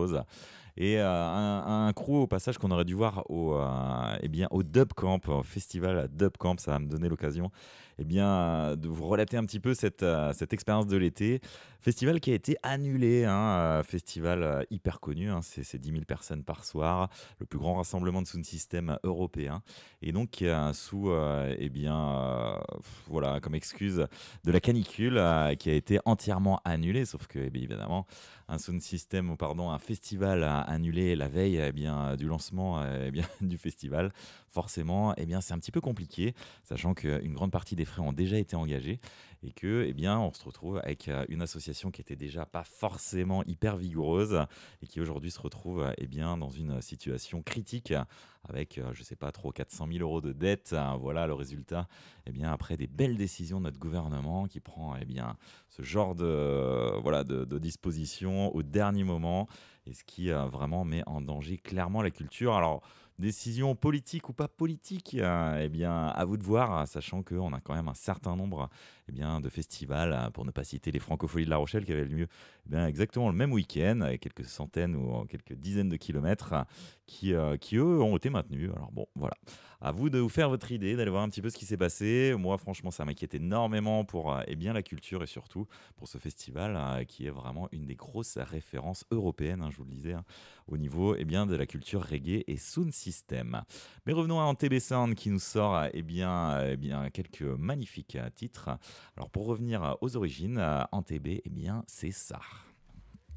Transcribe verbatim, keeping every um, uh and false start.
chose. Et euh, un, un crew au passage qu'on aurait dû voir au, euh, eh bien, au Dub Camp, au festival Dub Camp, ça va me donner l'occasion eh bien, euh, de vous relater un petit peu cette, euh, cette expérience de l'été. Festival qui a été annulé, hein, euh, festival euh, hyper connu, hein, c'est, c'est dix mille personnes par soir, le plus grand rassemblement de sound system européen. Et donc, euh, sous, euh, eh bien, euh, voilà, comme excuse de la canicule euh, qui a été entièrement annulée, sauf que, eh bien, évidemment, un sound system, ou pardon, un festival a annulé la veille eh bien, du lancement eh bien, du festival, forcément, eh bien, c'est un petit peu compliqué, sachant qu'une grande partie des frais ont déjà été engagés et que, eh bien, on se retrouve avec euh, une association qui était déjà pas forcément hyper vigoureuse et qui aujourd'hui se retrouve eh bien, dans une situation critique avec, euh, je sais pas trop, quatre cent mille euros de dette. Voilà le résultat, eh bien, après des belles décisions de notre gouvernement qui prend eh bien, ce genre de, euh, voilà, de, de dispositions au dernier moment et ce qui euh, vraiment met en danger clairement la culture. Alors, décision politique ou pas politique, euh, eh bien, à vous de voir, sachant qu'on a quand même un certain nombre eh bien, de festivals, euh, pour ne pas citer les Francopholies de La Rochelle, qui avaient lieu eh bien, exactement le même week-end, avec quelques centaines ou quelques dizaines de kilomètres, qui, euh, qui eux, ont été maintenus. Alors bon, voilà. À vous de vous faire votre idée, d'aller voir un petit peu ce qui s'est passé. Moi, franchement, ça m'inquiète énormément pour euh, eh bien, la culture et surtout pour ce festival euh, qui est vraiment une des grosses références européennes, hein, je vous le disais, hein, au niveau eh bien, de la culture reggae et sound system. Mais revenons à Antebbe Sound qui nous sort euh, eh bien, euh, eh bien, quelques magnifiques euh, titres. Alors pour revenir euh, aux origines, euh, Antebbe, eh bien, c'est ça.